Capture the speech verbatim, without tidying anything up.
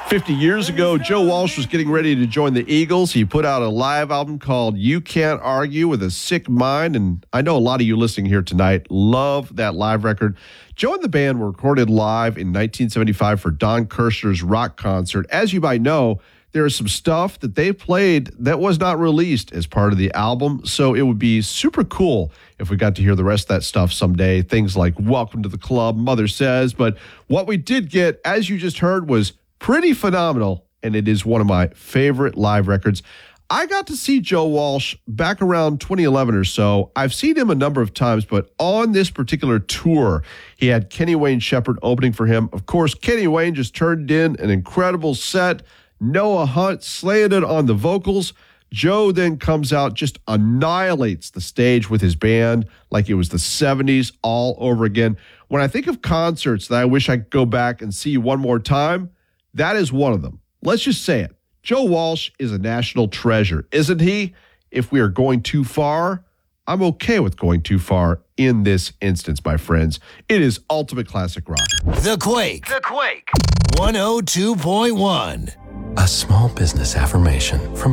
fifty years ago, Joe Walsh was getting ready to join the Eagles. He put out a live album called You Can't Argue with a Sick Mind, and I know a lot of you listening here tonight love that live record. Joe and the band were recorded live in nineteen seventy-five for Don Kirshner's rock concert. As you might know, there is some stuff that they played that was not released as part of the album, so it would be super cool if we got to hear the rest of that stuff someday. Things like Welcome to the Club, Mother Says, but what we did get, as you just heard, was pretty phenomenal, and it is one of my favorite live records. I got to see Joe Walsh back around twenty eleven or so. I've seen him a number of times, but on this particular tour, he had Kenny Wayne Shepherd opening for him. Of course, Kenny Wayne just turned in an incredible set. Noah Hunt slaying it on the vocals. Joe then comes out, just annihilates the stage with his band like it was the seventies all over again. When I think of concerts that I wish I could go back and see one more time, that is one of them. Let's just say it. Joe Walsh is a national treasure, isn't he? If we are going too far, I'm okay with going too far in this instance, my friends. It is ultimate classic rock. The Quake. The Quake. one oh two point one. A small business affirmation from